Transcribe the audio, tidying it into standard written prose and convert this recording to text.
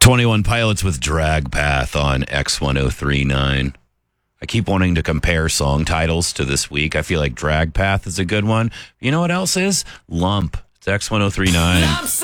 21 Pilots with Drag Path on X1039. I keep wanting to compare song titles to this week. I feel like Drag Path is a good one. You know what else is? Lump. It's X1039.